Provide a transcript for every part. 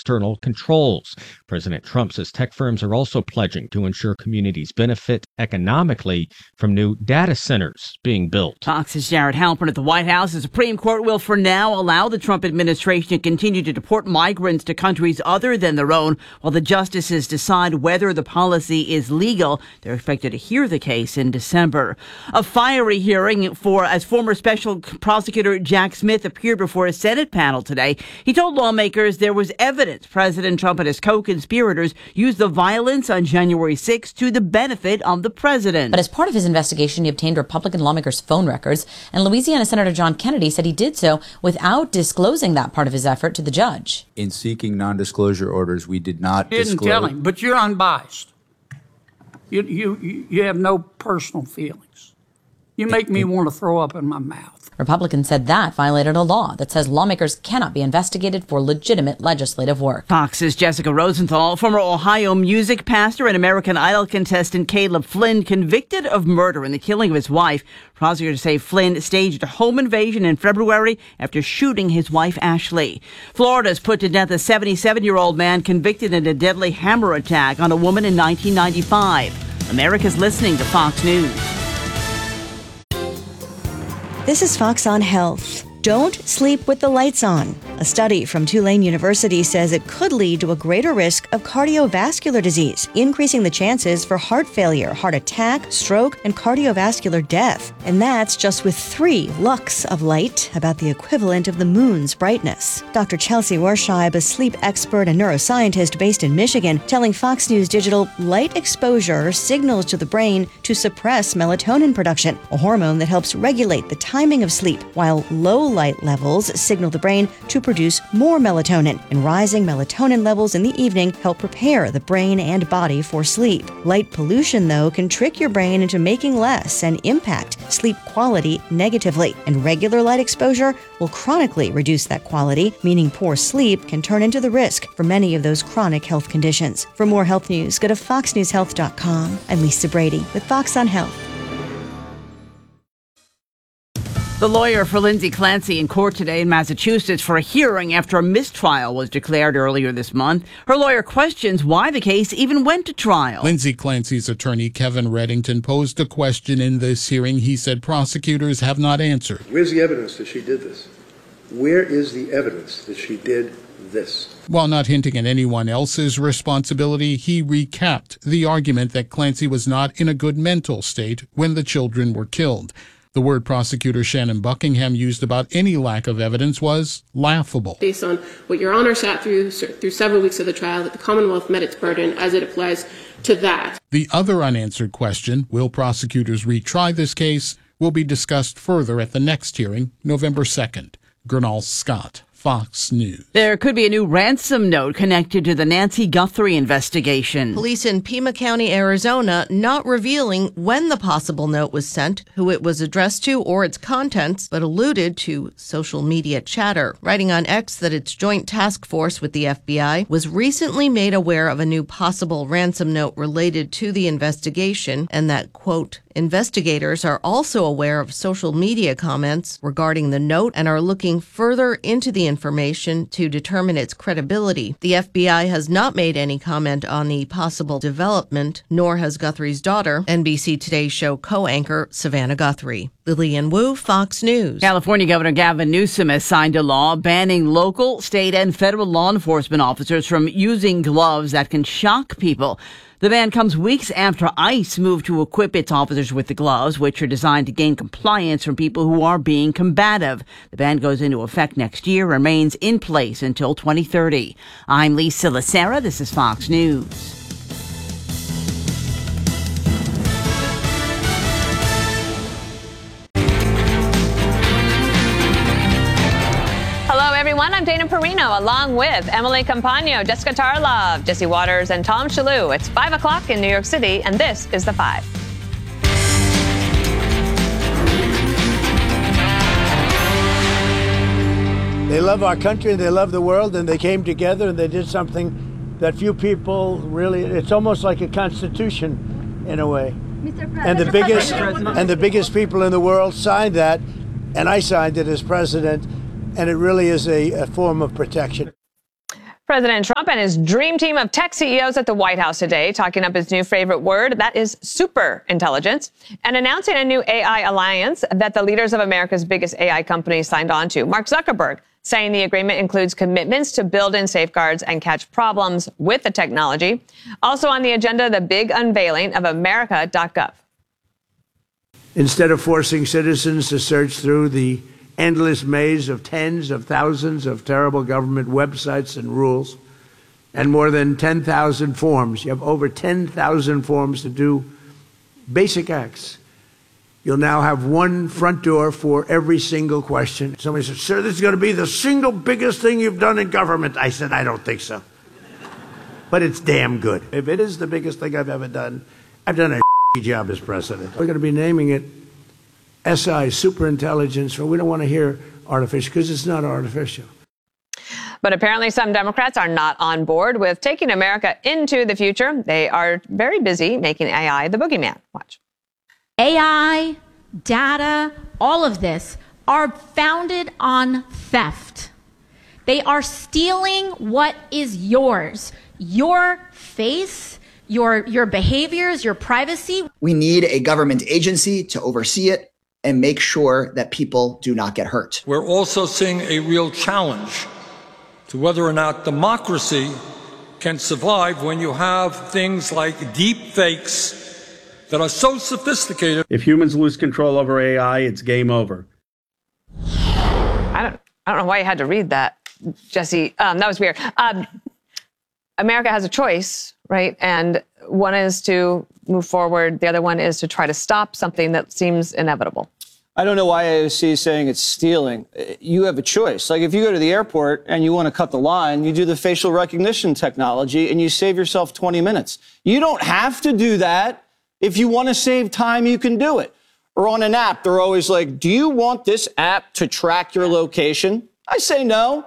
external controls. President Trump says tech firms are also pledging to ensure communities benefit economically from new data centers being built. Fox's Jared Halpern at the White House. The Supreme Court will for now allow the Trump administration to continue to deport migrants to countries other than their own while the justices decide whether the policy is legal. They're expected to hear the case in December. A fiery hearing as former special prosecutor Jack Smith appeared before a Senate panel today. He told lawmakers there was evidence President Trump and his co-conspirators used the violence on January 6th to the benefit of the president. But as part of his investigation, he obtained Republican lawmakers' phone records, and Louisiana Senator John Kennedy said he did so without disclosing that part of his effort to the judge. In seeking non-disclosure orders, we did not disclose. Didn't tell him, but you're unbiased. You have no personal feelings. You make me want to throw up in my mouth. Republicans said that violated a law that says lawmakers cannot be investigated for legitimate legislative work. Fox's Jessica Rosenthal, former Ohio music pastor and American Idol contestant Caleb Flynn, convicted of murder in the killing of his wife. Prosecutors say Flynn staged a home invasion in February after shooting his wife, Ashley. Florida's put to death a 77-year-old man convicted in a deadly hammer attack on a woman in 1995. America's listening to Fox News. This is Fox on Health. Don't sleep with the lights on. A study from Tulane University says it could lead to a greater risk of cardiovascular disease, increasing the chances for heart failure, heart attack, stroke, and cardiovascular death. And that's just with 3 lux of light, about the equivalent of the moon's brightness. Dr. Chelsea Warscheib, a sleep expert and neuroscientist based in Michigan, telling Fox News Digital light exposure signals to the brain to suppress melatonin production, a hormone that helps regulate the timing of sleep, while low light levels signal the brain to produce more melatonin, and rising melatonin levels in the evening help prepare the brain and body for sleep. Light pollution, though, can trick your brain into making less and impact sleep quality negatively, and regular light exposure will chronically reduce that quality, meaning poor sleep can turn into the risk for many of those chronic health conditions. For more health news, go to foxnewshealth.com. I'm Lisa Brady with Fox on Health. The lawyer for Lindsay Clancy in court today in Massachusetts for a hearing after a mistrial was declared earlier this month. Her lawyer questions why the case even went to trial. Lindsay Clancy's attorney, Kevin Reddington, posed a question in this hearing he said prosecutors have not answered. Where's the evidence that she did this? Where is the evidence that she did this? While not hinting at anyone else's responsibility, he recapped the argument that Clancy was not in a good mental state when the children were killed. The word prosecutor Shannon Buckingham used about any lack of evidence was laughable. Based on what Your Honor sat through several weeks of the trial, that the Commonwealth met its burden as it applies to that. The other unanswered question, will prosecutors retry this case, will be discussed further at the next hearing, November 2nd. Gernal Scott, Fox News. There could be a new ransom note connected to the Nancy Guthrie investigation. Police in Pima County, Arizona, not revealing when the possible note was sent, who it was addressed to, or its contents, but alluded to social media chatter. Writing on X that its joint task force with the FBI was recently made aware of a new possible ransom note related to the investigation, and that, quote, investigators are also aware of social media comments regarding the note and are looking further into the information to determine its credibility. The FBI has not made any comment on the possible development, nor has Guthrie's daughter, NBC Today's show co-anchor Savannah Guthrie. Lillian Wu, Fox News. California Governor Gavin Newsom has signed a law banning local, state, and federal law enforcement officers from using gloves that can shock people. The ban comes weeks after ICE moved to equip its officers with the gloves, which are designed to gain compliance from people who are being combative. The ban goes into effect next year, remains in place until 2030. I'm Lisa Lacera. This is Fox News. I'm Dana Perino, along with Emily Campagno, Jessica Tarlov, Jesse Waters, and Tom Shalhoub. It's 5 o'clock in New York City, and this is The Five. They love our country, and they love the world, and they came together, and they did something that few people really, it's almost like a constitution in a way. And the biggest people in the world signed that, and I signed it as president. And it really is a form of protection. President Trump and his dream team of tech CEOs at the White House today, talking up his new favorite word, that is super intelligence, and announcing a new AI alliance that the leaders of America's biggest AI companies signed on to. Mark Zuckerberg saying the agreement includes commitments to build in safeguards and catch problems with the technology. Also on the agenda, the big unveiling of America.gov. Instead of forcing citizens to search through the endless maze of tens of thousands of terrible government websites and rules, and more than 10,000 forms. You have over 10,000 forms to do basic acts. You'll now have one front door for every single question. Somebody said, "Sir, this is going to be the single biggest thing you've done in government." I said, "I don't think so. But it's damn good. If it is the biggest thing I've ever done, I've done a job as president." We're going to be naming it SI, superintelligence, or we don't want to hear artificial, because it's not artificial. But apparently some Democrats are not on board with taking America into the future. They are very busy making AI the boogeyman. Watch. AI, data, all of this are founded on theft. They are stealing what is yours. Your face, your behaviors, your privacy. We need a government agency to oversee it and make sure that people do not get hurt. We're also seeing a real challenge to whether or not democracy can survive when you have things like deep fakes that are so sophisticated. If humans lose control over AI, it's game over. I don't know why you had to read that, Jesse. That was weird. America has a choice, right? And one is to move forward. The other one is to try to stop something that seems inevitable. I don't know why AOC is saying it's stealing. You have a choice. Like if you go to the airport and you want to cut the line, you do the facial recognition technology and you save yourself 20 minutes. You don't have to do that. If you want to save time, you can do it. Or on an app, they're always like, do you want this app to track your location? I say no.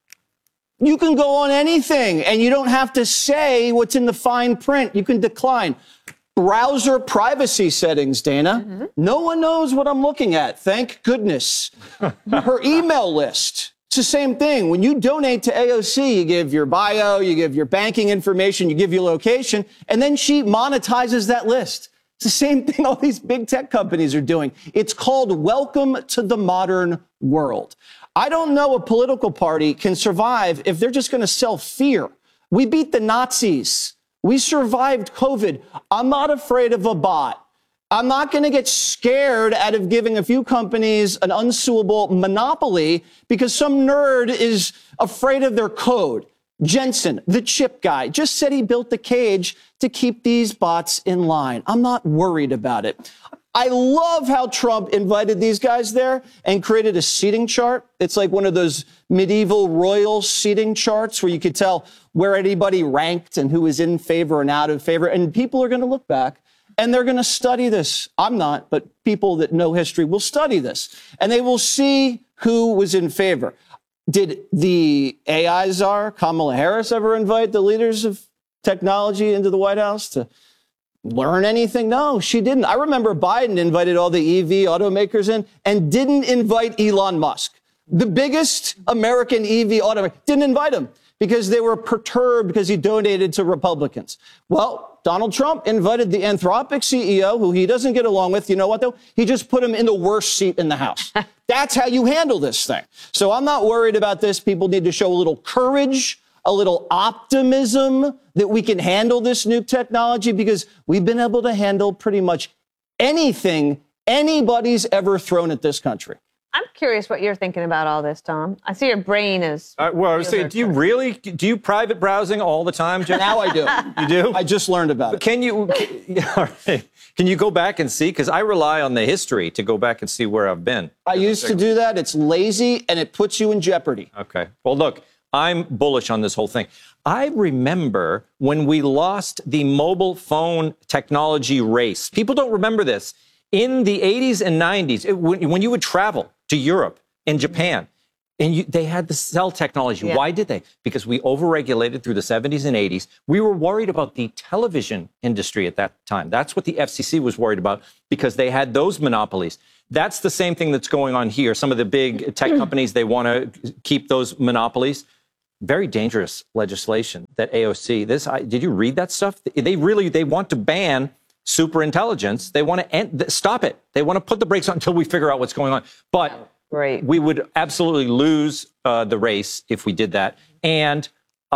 You can go on anything and you don't have to say what's in the fine print. You can decline. Browser privacy settings, Dana. Mm-hmm. No one knows what I'm looking at. Thank goodness. Her email list. It's the same thing. When you donate to AOC, you give your bio, you give your banking information, you give your location, and then she monetizes that list. It's the same thing all these big tech companies are doing. It's called welcome to the modern world. I don't know a political party can survive if they're just going to sell fear. We beat the Nazis. We survived COVID. I'm not afraid of a bot. I'm not going to get scared out of giving a few companies an unsuable monopoly because some nerd is afraid of their code. Jensen, the chip guy, just said he built the cage to keep these bots in line. I'm not worried about it. I love how Trump invited these guys there and created a seating chart. It's like one of those medieval royal seating charts where you could tell where anybody ranked and who was in favor and out of favor. And people are going to look back and they're going to study this. I'm not, but people that know history will study this and they will see who was in favor. Did the AI czar, Kamala Harris, ever invite the leaders of technology into the White House to learn anything? No, she didn't. I remember Biden invited all the EV automakers in and didn't invite Elon Musk. The biggest American EV automaker didn't invite him because they were perturbed because he donated to Republicans. Well, Donald Trump invited the Anthropic CEO, who he doesn't get along with. You know what, though? He just put him in the worst seat in the House. That's how you handle this thing. So I'm not worried about this. People need to show a little courage, a little optimism that we can handle this new technology because we've been able to handle pretty much anything anybody's ever thrown at this country. I'm curious what you're thinking about all this, Tom. I see your brain is... well, I was saying, do you private browsing all the time, Jeff? Now I do. You do? I just learned about it. Can you go back and see? Because I rely on the history to go back and see where I've been. I used to do that. It's lazy, and it puts you in jeopardy. Okay. Well, look, I'm bullish on this whole thing. I remember when we lost the mobile phone technology race. People don't remember this. In the 80s and 90s, when you would travel to Europe and Japan, and they had the cell technology. Yeah. Why did they? Because we overregulated through the 70s and 80s. We were worried about the television industry at that time. That's what the FCC was worried about because they had those monopolies. That's the same thing that's going on here. Some of the big tech companies, they want to keep those monopolies. very dangerous legislation that AOC, did you read that stuff? They want to ban superintelligence. They want to stop it. They want to put the brakes on until we figure out what's going on. But we would absolutely lose the race if we did that. And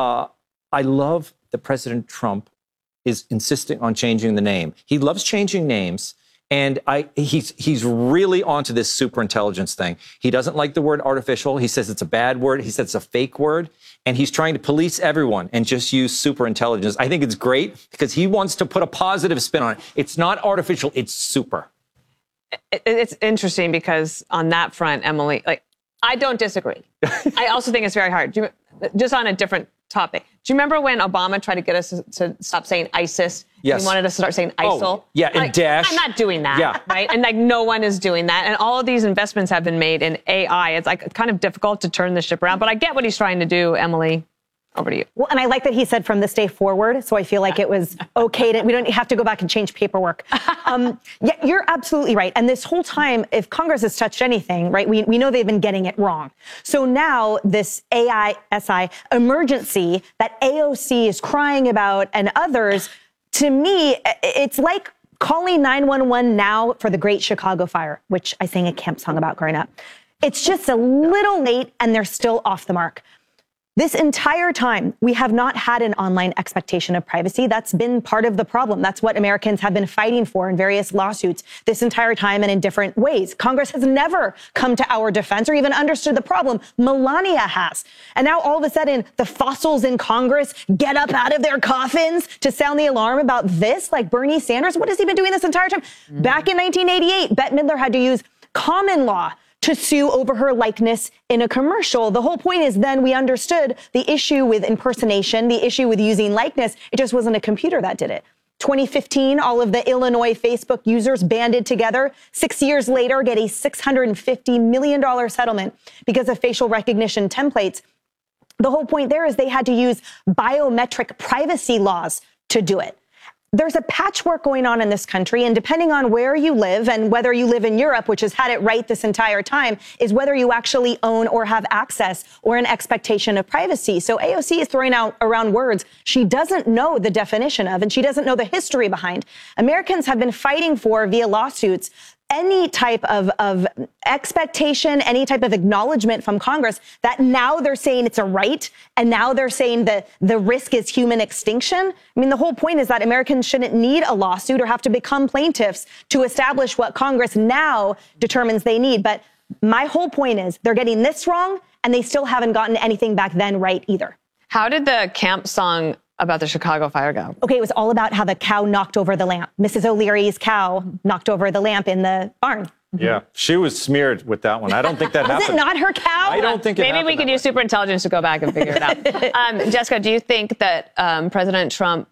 I love that President Trump is insisting on changing the name. He loves changing names. And he's really onto this superintelligence thing. He doesn't like the word artificial. He says it's a bad word. He says it's a fake word. And he's trying to police everyone and just use superintelligence. I think it's great because he wants to put a positive spin on it. It's not artificial. It's super. It's interesting because on that front, Emily, I don't disagree. I also think it's very hard. Just on a different topic. Do you remember when Obama tried to get us to stop saying ISIS? Yes. He wanted us to start saying ISIL. Oh, yeah, and Daesh. I'm not doing that, right? And no one is doing that. And all of these investments have been made in AI. It's kind of difficult to turn the ship around. But I get what he's trying to do, Emily. Over to you. Well, and I like that he said from this day forward, so I feel like it was okay we don't have to go back and change paperwork. Yeah, you're absolutely right. And this whole time, if Congress has touched anything, right, we know they've been getting it wrong. So now this AI-SI emergency that AOC is crying about and others, to me, it's like calling 911 now for the Great Chicago Fire, which I sang a camp song about growing up. It's just a little late and they're still off the mark. This entire time, we have not had an online expectation of privacy. That's been part of the problem. That's what Americans have been fighting for in various lawsuits this entire time and in different ways. Congress has never come to our defense or even understood the problem. Melania has. And now all of a sudden, the fossils in Congress get up out of their coffins to sound the alarm about this, like Bernie Sanders. What has he been doing this entire time? Back in 1988, Bette Midler had to use common law to sue over her likeness in a commercial. The whole point is then we understood the issue with impersonation, the issue with using likeness. It just wasn't a computer that did it. 2015, all of the Illinois Facebook users banded together. 6 years later, get a $650 million settlement because of facial recognition templates. The whole point there is they had to use biometric privacy laws to do it. There's a patchwork going on in this country, and depending on where you live and whether you live in Europe, which has had it right this entire time, is whether you actually own or have access or an expectation of privacy. So AOC is throwing out around words she doesn't know the definition of, and she doesn't know the history behind. Americans have been fighting for, via lawsuits, any type of expectation, any type of acknowledgement from Congress that now they're saying it's a right, and now they're saying that the risk is human extinction. I mean, the whole point is that Americans shouldn't need a lawsuit or have to become plaintiffs to establish what Congress now determines they need. But my whole point is they're getting this wrong, and they still haven't gotten anything back then right either. How did the camp song about the Chicago fire go? Okay, it was all about how the cow knocked over the lamp. Mrs. O'Leary's cow knocked over the lamp in the barn. Yeah, she was smeared with that one. I don't think that happened. Was it not her cow? I don't think it happened. Maybe we could use superintelligence to go back and figure it out. Jessica, do you think that President Trump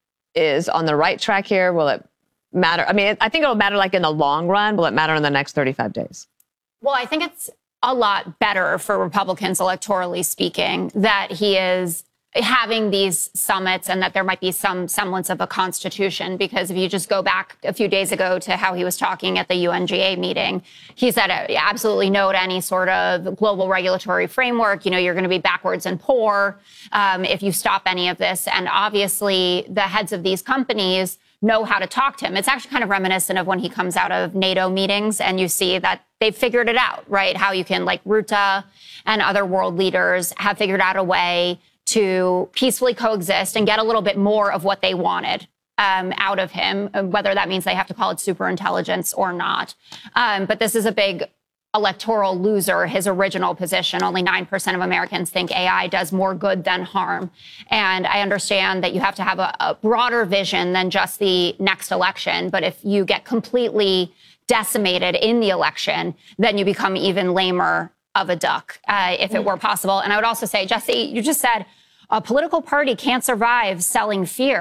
is on the right track here? Will it matter? I mean, I think it'll matter in the long run. Will it matter in the next 35 days? Well, I think it's a lot better for Republicans, electorally speaking, that he is having these summits and that there might be some semblance of a constitution, because if you just go back a few days ago to how he was talking at the UNGA meeting, he said absolutely no to any sort of global regulatory framework. You're going to be backwards and poor if you stop any of this. And obviously the heads of these companies know how to talk to him. It's actually kind of reminiscent of when he comes out of NATO meetings and you see that they've figured it out, right? How you can, like Rutte and other world leaders have figured out a way to peacefully coexist and get a little bit more of what they wanted out of him, whether that means they have to call it superintelligence or not. But this is a big electoral loser, his original position. Only 9% of Americans think AI does more good than harm. And I understand that you have to have a broader vision than just the next election. But if you get completely decimated in the election, then you become even lamer of a duck, if it were possible. And I would also say, Jesse, you just said a political party can't survive selling fear.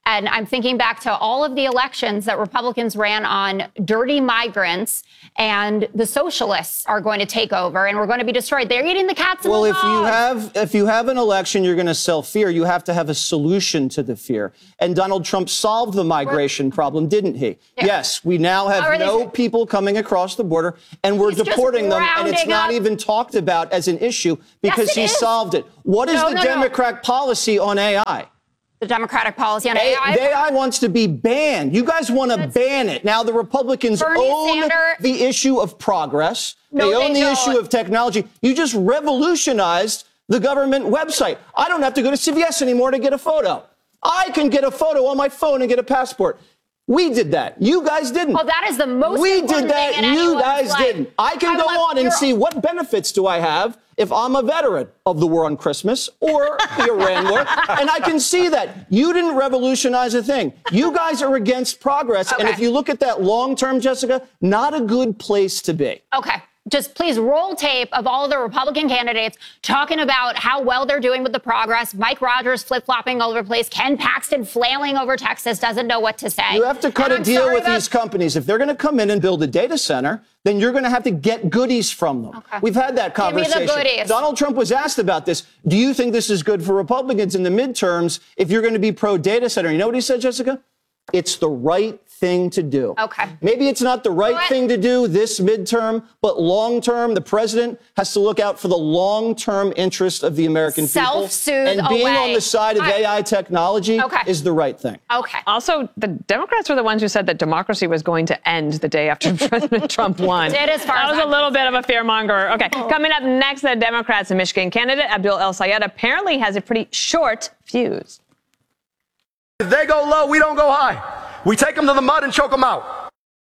And I'm thinking back to all of the elections that Republicans ran on dirty migrants, and the socialists are going to take over and we're going to be destroyed. They're eating the cats and the dogs. If you have an election, you're going to sell fear. You have to have a solution to the fear. And Donald Trump solved the migration problem, didn't he? Yeah. Yes, we now have no people coming across the border, and we're deporting them, and it's not even talked about as an issue because he solved it. What is the Democrat policy on AI? The Democratic policy on AI? AI wants to be banned. You guys want to ban it. Now, the Republicans own the issue of progress. They own the issue of technology. You just revolutionized the government website. I don't have to go to CVS anymore to get a photo. I can get a photo on my phone and get a passport. We did that. You guys didn't. Well, that is the most important thing in anyone's life. We did that. You guys didn't. I can go on and see what benefits do I have if I'm a veteran of the war on Christmas or the Iran war, and I can see that. You didn't revolutionize a thing. You guys are against progress, and if you look at that long term, Jessica, not a good place to be. Okay. Just please roll tape of all the Republican candidates talking about how well they're doing with the progress. Mike Rogers flip-flopping all over the place. Ken Paxton flailing over Texas, doesn't know what to say. You have to cut a deal with these companies. If they're going to come in and build a data center, then you're going to have to get goodies from them. Okay. We've had that conversation. Give me the goodies. Donald Trump was asked about this. Do you think this is good for Republicans in the midterms if you're going to be pro-data center? You know what he said, Jessica? It's the right thing to do. Okay. Maybe it's not the right thing to do this midterm, but long term, the president has to look out for the long-term interest of the American people. And being on the side of AI technology is the right thing. Okay. Also, the Democrats were the ones who said that democracy was going to end the day after President Trump won. Did as far that as was a little bit of a fearmonger. Okay. Coming up next, the Democrats' Michigan candidate Abdul El-Sayed apparently has a pretty short fuse. If they go low, we don't go high. We take them to the mud and choke them out.